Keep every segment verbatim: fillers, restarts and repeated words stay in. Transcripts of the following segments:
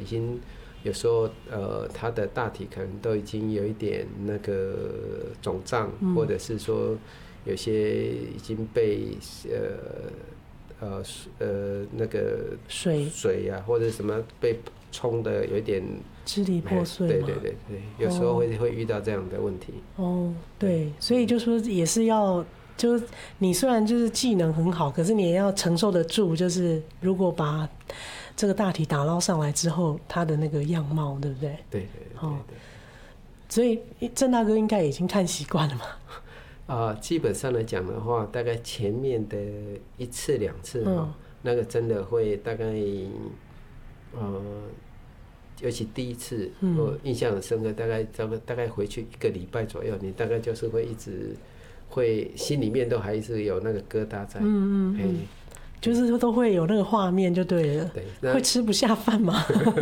经有时候呃它的大体可能都已经有一点那个肿胀，嗯、或者是说有些已经被呃呃呃那个水水啊或者什么被冲的有一点支离破碎嘛。 对对对对，有时候会、哦、会遇到这样的问题。 哦，对，所以就说也是要。就是你虽然就是技能很好，可是你也要承受得住。就是如果把这个大体打捞上来之后，它的那个样貌，对不对？ 对对对对、哦。 所以郑大哥应该已经看习惯了嘛。 啊、呃，基本上来讲的话，大概前面的一次两次哈、嗯，那个真的会大概，呃，尤其第一次，我印象很深刻，大概大概大概回去一个礼拜左右，你大概就是会一直。会心里面都还是有那个疙瘩在，嗯嗯嗯， 就是都会有那个画面就对了， 对， 会吃不下饭吗？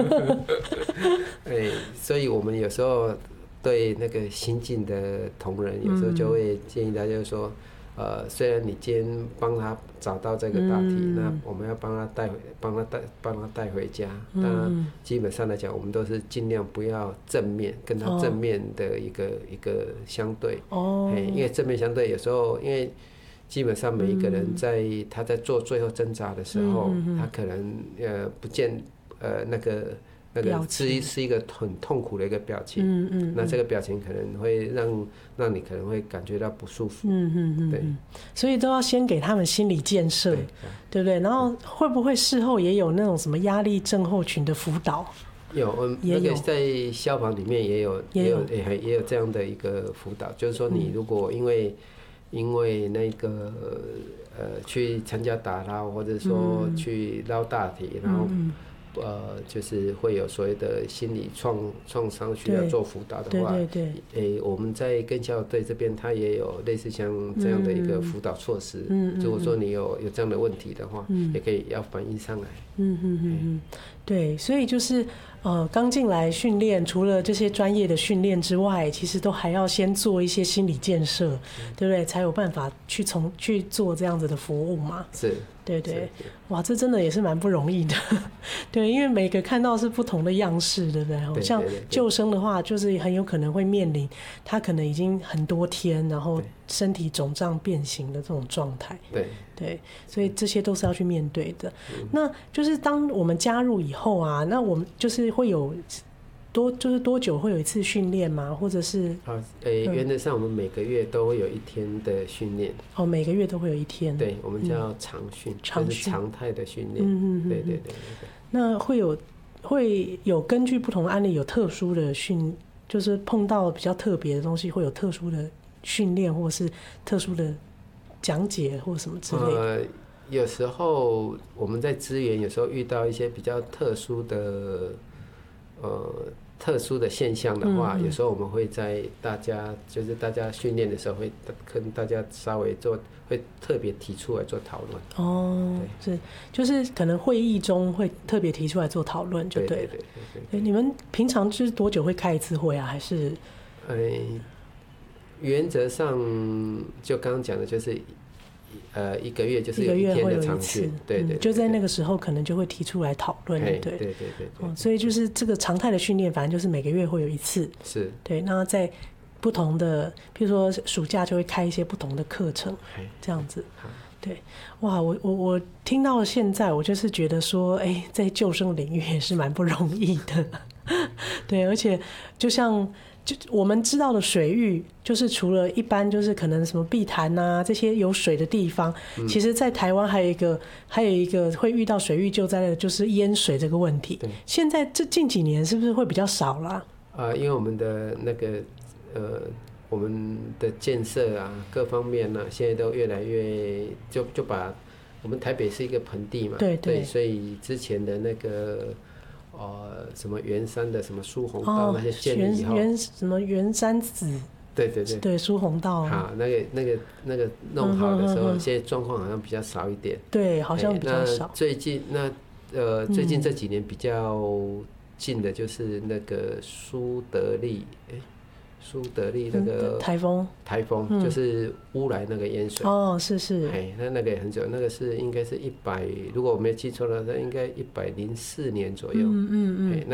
哎，所以我们有时候对那个新进的同仁，有时候就会建议他，就是说，呃，虽然你今天帮他找到这个大体，嗯、那我们要帮他带回，帮他带，帮他带回家。当然，基本上来讲，我们都是尽量不要正面跟他正面的一个、哦、一个相对。哦。因为正面相对，有时候因为基本上每一个人在他在做最后挣扎的时候，嗯、他可能呃不见呃那个。那个是是一个很痛苦的一个表情，嗯嗯，那这个表情可能会让让你可能会感觉到不舒服，嗯嗯嗯，对， 所以都要先给他们心理建设， 对, 对不对？然后会不会事后也有那种什么压力症候群的辅导？ 有，嗯，那个在消防里面也有也有也有也有这样的一个辅导，就是说你如果因为、嗯、因为那个呃去参加打捞，或者说去捞大体，嗯、然后。嗯呃，就是会有所谓的心理创创伤需要做辅导的话， 对对对， 诶，我们在更校队这边，它也有类似像这样的一个辅导措施。嗯，如果说你有有这样的问题的话，嗯，也可以要反映上来。 嗯嗯嗯嗯，对，所以就是呃，刚进来训练，除了这些专业的训练之外，其实都还要先做一些心理建设，嗯、对不对？才有办法去从去做这样子的服务嘛。 是。 对对，哇，这真的也是蛮不容易的，对，因为每个看到是不同的样式，对不对？ 对， 像救生的话，就是很有可能会面临他可能已经很多天，然后身体肿胀变形的这种状态。 对对，所以这些都是要去面对的。嗯、那就是当我们加入以后啊，那我们就是会有。多就是多久会有一次训练吗？或者是啊，诶、欸，原则上我们每个月都会有一天的训练。 哦，每个月都会有一天。 对，我们叫常训， 常训常态的训练。 嗯嗯嗯， 对对对对。 那会有会有根据不同的案例有特殊的训，就是碰到比较特别的东西，会有特殊的训练，或是特殊的讲解或什么之类的。 呃，有时候我们在支援，有时候遇到一些比较特殊的。呃，特殊的现象的话，嗯嗯有时候我们会在大家就是大家训练的时候，会跟大家稍微做，会特别提出来做讨论。 哦，是，就是可能会议中会特别提出来做讨论，就对了。对对对对对。你们平常就是多久会开一次会啊？还是？ 呃，原则上就刚刚讲的就是。呃，一个月就是有一天的常训，对 对, 对, 对, 对、嗯， 就在那个时候可能就会提出来讨论，对对对 对, 对, 对、 哦，所以就是这个常态的训练，反正就是每个月会有一次， 是， 对，那在不同的，譬如说暑假就会开一些不同的课程，这样子，对，哇，我我我听到现在，我就是觉得说，哎、欸，在救生领域也是蛮不容易的，对，而且就像。就我们知道的水域，就是除了一般就是可能什么碧潭啊这些有水的地方，嗯、其实在台湾还有一个还有一个会遇到水域救灾的，就是淹水这个问题。现在这近几年是不是会比较少啦？ 啊、呃，因为我们的那个呃，我们的建设啊，各方面呢、啊，现在都越来越就就把我们台北是一个盆地嘛， 对 对, 对，所以之前的那个。呃，什么圆山的什么疏洪道、哦、那些建立以后， 圆什么圆山子， 对对对， 对疏洪道， 好，那个那个那个弄好的时候，嗯、现在状况好像比较少一点， 对，好像比较少。 最近那呃，最近这几年比较近的就是那个苏德利，哎、欸。苏德利那个台风， 台风、嗯、就是乌来那个淹水哦，是是， 哎，那那个也很久，那个是应该是一百，如果我没记错的话，应该一百零四年左右， 嗯嗯嗯。